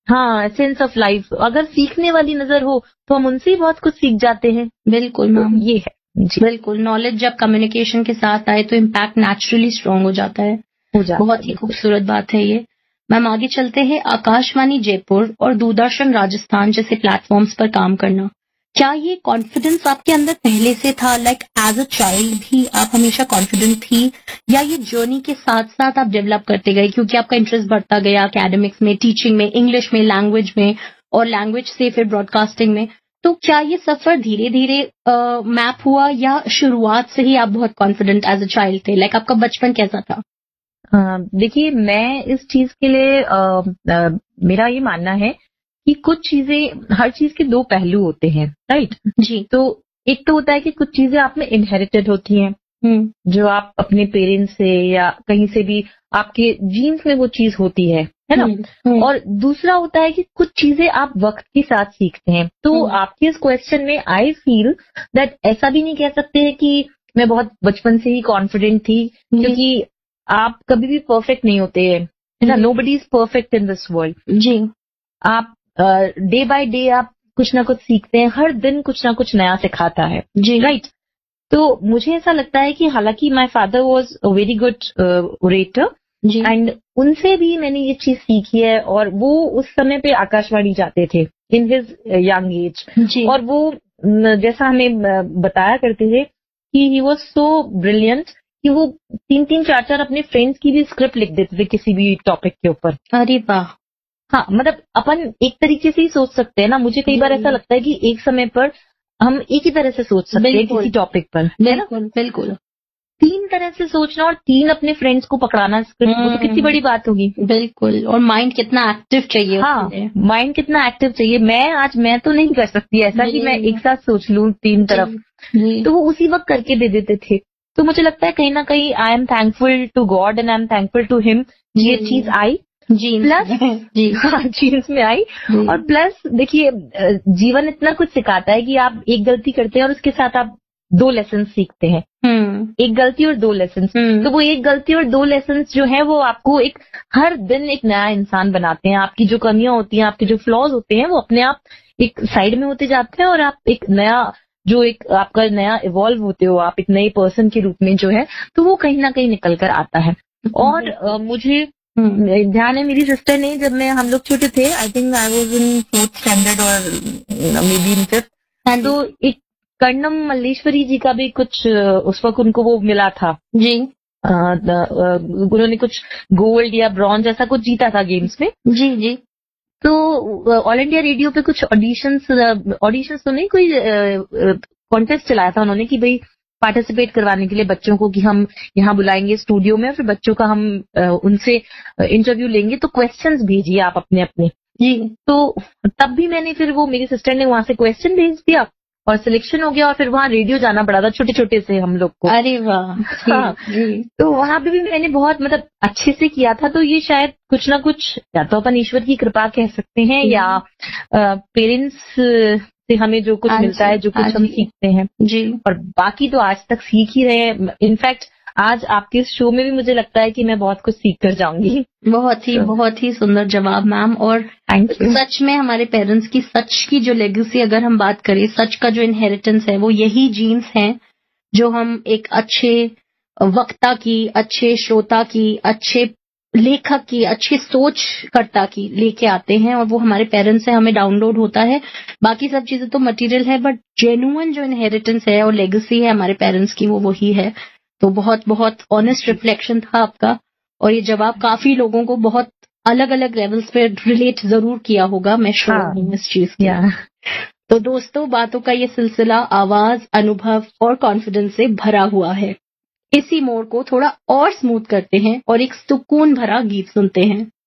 हाँ, sense of life, अगर सीखने वाली नजर हो तो हम उनसे ही बहुत कुछ सीख जाते हैं। बिल्कुल मैम, ये है जी। बिल्कुल, नॉलेज जब कम्युनिकेशन के साथ आए तो इम्पैक्ट नेचुरली स्ट्रांग हो जाता है। बहुत ही खूबसूरत बात है ये। मैम आगे चलते हैं, आकाशवाणी जयपुर और दूरदर्शन राजस्थान जैसे प्लेटफॉर्म्स पर काम करना, क्या ये कॉन्फिडेंस आपके अंदर पहले से था? लाइक एज अ चाइल्ड भी आप हमेशा कॉन्फिडेंट थी, या ये जर्नी के साथ साथ आप डेवलप करते गए क्योंकि आपका इंटरेस्ट बढ़ता गया एकेडमिक्स में, टीचिंग में, इंग्लिश में, लैंग्वेज में, और लैंग्वेज से फिर ब्रॉडकास्टिंग में? तो क्या ये सफर धीरे धीरे मैप हुआ, या शुरुआत से ही आप बहुत कॉन्फिडेंट एज अ चाइल्ड थे? लाइक आपका बचपन कैसा था? देखिए, मैं इस चीज के लिए मेरा ये मानना है कि कुछ चीजें, हर चीज के दो पहलू होते हैं, राइट जी। तो एक तो होता है कि कुछ चीजें आप में इनहेरिटेड होती हैं, जो आप अपने पेरेंट्स से या कहीं से भी, आपके जीन्स में वो चीज होती है ना। और दूसरा होता है कि कुछ चीजें आप वक्त के साथ सीखते हैं। तो आपके इस क्वेश्चन में आई फील दैट ऐसा भी नहीं कह सकते हैं कि मैं बहुत बचपन से ही कॉन्फिडेंट थी, क्योंकि आप कभी भी परफेक्ट नहीं होते हैं, है ना। Nobody is perfect in this world जी। आप डे बाय डे आप कुछ ना कुछ सीखते हैं, हर दिन कुछ ना कुछ नया सिखाता है जी। राइट। तो मुझे ऐसा लगता है कि हालांकि my father was a very good orator and उनसे भी मैंने ये चीज सीखी है, और वो उस समय पे आकाशवाणी जाते थे इन हिज यंग एज, और वो जैसा हमें बताया करते थे कि ही वाज सो ब्रिलियंट कि वो 3-3 4-4 अपने फ्रेंड्स की भी स्क्रिप्ट लिख देते थे किसी भी टॉपिक के ऊपर। अरे वाह। हाँ, मतलब अपन एक तरीके से ही सोच सकते हैं ना। मुझे कई बार ऐसा लगता है कि एक समय पर हम एक ही तरह से सोच सकते हैं किसी टॉपिक पर। बिल्कुल बिल्कुल। 3 तरह से सोचना और 3 अपने फ्रेंड्स को पकड़ाना स्क्रिप्ट, वो तो कितनी बड़ी बात होगी। बिल्कुल, और माइंड कितना एक्टिव चाहिए। हाँ, माइंड कितना एक्टिव चाहिए। मैं तो नहीं कर सकती ऐसा कि मैं एक साथ सोच लूं 3 तरफ। तो वो उसी वक्त करके दे देते थे। तो मुझे लगता है कहीं ना कहीं I am thankful to God and I am thankful to him, ये चीज आई जीन्स में आई। और प्लस देखिए, जीवन इतना कुछ सिखाता है कि आप एक गलती करते हैं और उसके साथ आप 2 लेसन सीखते हैं। एक गलती और 2 लेसन। तो वो एक गलती और 2 लेसन जो है वो आपको एक हर दिन एक नया इंसान बनाते हैं। आपकी जो कमियां होती हैं, आपके जो फ्लॉज होते हैं, वो अपने आप एक साइड में होते जाते हैं और आप एक नया, जो एक आपका नया इवॉल्व होते हो, आप एक नए पर्सन के रूप में जो है, तो वो कहीं ना कहीं निकल कर आता है। और मुझे ध्यान है, मेरी सिस्टर ने, जब हम लोग छोटे थे, I think I was in 4th standard और मे बी इन 5th, तो एक कर्णम मल्लेश्वरी जी का भी कुछ उस वक्त उनको वो मिला था जी। उन्होंने कुछ गोल्ड या ब्रॉन्ज ऐसा कुछ जीता था गेम्स में। जी जी। तो ऑल इंडिया रेडियो पे कुछ ऑडिशंस तो नहीं, कोई कॉन्टेस्ट चलाया था उन्होंने कि भाई पार्टिसिपेट करवाने के लिए बच्चों को, कि हम यहाँ बुलाएंगे स्टूडियो में और फिर बच्चों का हम उनसे इंटरव्यू लेंगे, तो क्वेश्चंस भेजिए आप अपने अपने जी। तो तब भी मैंने, फिर वो मेरी सिस्टर ने वहां से क्वेश्चन भेज दिया और सिलेक्शन हो गया, और फिर वहां रेडियो जाना पड़ा था छोटे छोटे से हम लोग को। अरे वाह। हाँ जी। तो वहां पे भी मैंने बहुत मतलब अच्छे से किया था। तो ये शायद कुछ ना कुछ, या तो अपन ईश्वर की कृपा कह सकते हैं, या पेरेंट्स से हमें जो कुछ मिलता है, जो कुछ हम सीखते हैं जी। और बाकी तो आज तक सीख ही रहे हैं। इनफैक्ट आज आपके इस शो में भी मुझे लगता है कि मैं बहुत कुछ सीख कर जाऊंगी। बहुत ही सुंदर जवाब मैम। और सच में हमारे पेरेंट्स की, सच की जो लेगेसी अगर हम बात करें, सच का जो इनहेरिटेंस है, वो यही जीन्स हैं जो हम एक अच्छे वक्ता की, अच्छे श्रोता की, अच्छे लेखक की, अच्छी सोचकर्ता की लेके आते हैं, और वो हमारे पेरेंट्स से हमें डाउनलोड होता है। बाकी सब चीजें तो मटेरियल है, बट जेन्युइन जो इनहेरिटेंस है और लेगेसी है हमारे पेरेंट्स की, वो वही है। तो बहुत बहुत ऑनेस्ट रिफ्लेक्शन था आपका, और ये जवाब काफी लोगों को बहुत अलग अलग लेवल्स पे रिलेट जरूर किया होगा, मैं श्योर हूँ इस चीज की। तो दोस्तों, बातों का ये सिलसिला आवाज, अनुभव और कॉन्फिडेंस से भरा हुआ है। इसी मोड़ को थोड़ा और स्मूथ करते हैं और एक सुकून भरा गीत सुनते हैं।